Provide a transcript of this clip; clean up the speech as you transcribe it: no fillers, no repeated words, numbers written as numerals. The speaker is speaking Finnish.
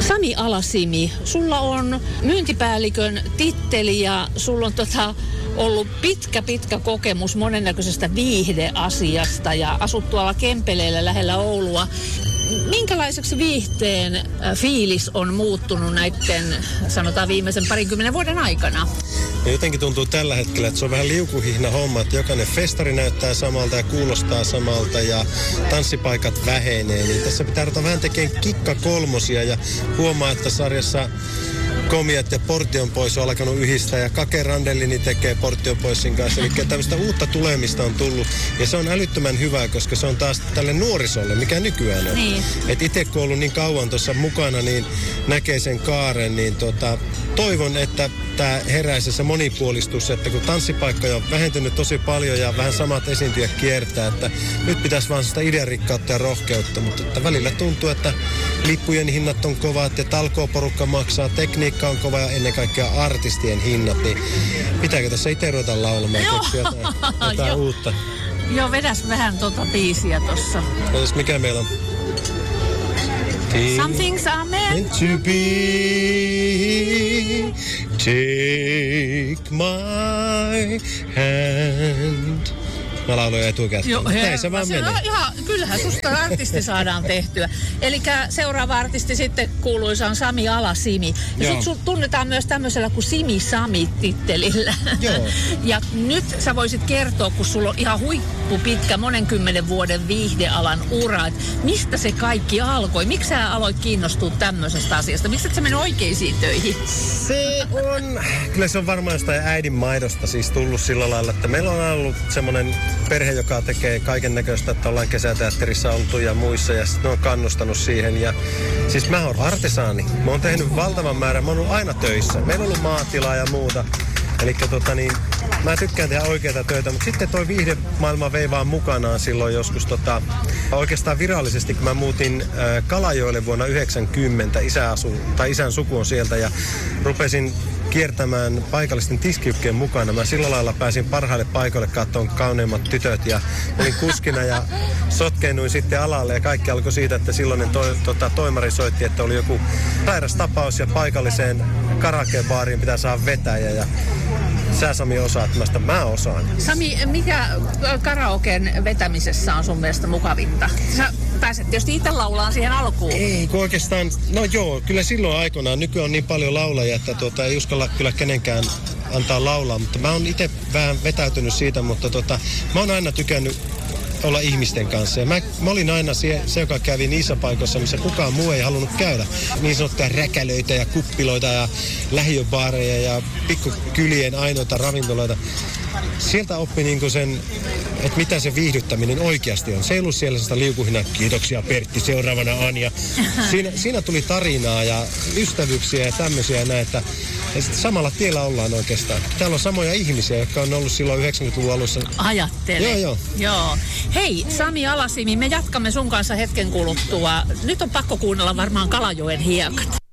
Sami Alasimi, sulla on myyntipäällikön titteli ja sulla on ollut pitkä kokemus monennäköisestä viihdeasiasta ja asut tuolla Kempeleellä lähellä Oulua. Minkälaiseksi viihteen fiilis on muuttunut näiden, sanotaan viimeisen 20 vuoden aikana? Ja jotenkin tuntuu tällä hetkellä, että se on vähän liukuhihna homma, että jokainen festari näyttää samalta ja kuulostaa samalta ja tanssipaikat vähenee. Niin tässä pitää ruveta vähän tekemään kikkakolmosia ja huomaa, että sarjassa Komiat ja Portion Pois on alkanut yhdistää ja Kake Randellini tekee Portion Poisin kanssa. Eli tämmöistä uutta tulemista on tullut ja se on älyttömän hyvä, koska se on taas tälle nuorisolle, mikä nykyään on. Niin. Et itse kun on ollut niin kauan tuossa mukana, niin näkee sen kaaren, niin toivon, että tämä heräisi se monipuolistus, että kun tanssipaikkoja on vähentynyt tosi paljon ja vähän samat esiintyjät kiertää, että nyt pitäisi vaan sitä idearikkautta ja rohkeutta, mutta että välillä tuntuu, että lippujen hinnat on kovat ja talkooporukka maksaa, tekniikka on kova ja ennen kaikkea artistien hinnat, niin pitääkö tässä itse ruveta laulamaan jotain uutta? Joo, vedäs vähän biisiä tossa. Mikä meillä on? Some things are meant to be. Take my hand. Mä lauloin etukäteen. Näin se vaan menee. Kyllähän susta artisti saadaan tehtyä. Elikkä seuraava artisti sitten kuuluisa on Sami Alasimi. Ja sit sun tunnetaan myös tämmöisellä kuin Simi Sami-tittelillä. Joo. Ja nyt sä voisit kertoa, kun sulla on ihan huippupitkä 10 vuoden viihdealan ura, että mistä se kaikki alkoi? Miksi sä aloit kiinnostua tämmöisestä asiasta? Miksi et sä meni oikeisiin töihin? Kyllä se on varmaan jostain äidin maidosta siis tullut sillä lailla, että meillä on ollut semmoinen perhe, joka tekee kaiken näköistä, että ollaan kesäteatterissa oltu ja muissa ja sitten on kannustanut siihen. Ja siis mä oon artesaani. Mä oon tehnyt valtavan määrän, mä oon ollut aina töissä. Meillä on ollut maatilaa ja muuta. Elikkä mä tykkään tehdä oikeita töitä, mutta sitten toi viihdemaailma vei vaan mukanaan silloin joskus oikeastaan virallisesti, kun mä muutin Kalajoelle vuonna 1990, isän suku on sieltä ja rupesin kiertämään paikallisten tiskiykkien mukana. Mä sillä lailla pääsin parhaille paikoille katsomaan kauneimmat tytöt ja olin kuskina ja sotkeenuin sitten alalle ja kaikki alkoi siitä, että silloinen toimari soitti, että oli joku sairas tapaus ja paikalliseen karaokebaariin pitää saada vetäjä ja sä Sami osaat, mä osaan. Sami, mikä karaoken vetämisessä on sun mielestä mukavinta? Sä pääset tietysti itse laulaan siihen alkuun. Ei, kun oikeastaan, kyllä silloin aikoinaan. Nykyään on niin paljon laulajia, että ei uskalla kyllä kenenkään antaa laulaa, mutta mä oon itse vähän vetäytynyt siitä, mutta mä oon aina tykännyt olla ihmisten kanssa. Ja mä olin aina se, joka kävi niissä paikoissa, missä kukaan muu ei halunnut käydä. Niin sanottuja räkälöitä ja kuppiloita ja lähiöbaareja ja pikkukylien ainoita ravintoloita. Sieltä oppi niinku sen, että mitä se viihdyttäminen oikeasti on. Se ei ollut siellä sitä liukuhinaa, kiitoksia Pertti, seuraavana Anja. Siinä tuli tarinaa ja ystävyyksiä ja tämmöisiä näitä. Ja sitten samalla tiellä ollaan oikeastaan. Täällä on samoja ihmisiä, jotka on ollut silloin 90-luvun alussa. Ajattele. Joo. Hei, Sami Alasimi, me jatkamme sun kanssa hetken kuluttua. Nyt on pakko kuunnella varmaan Kalajoen hiekat.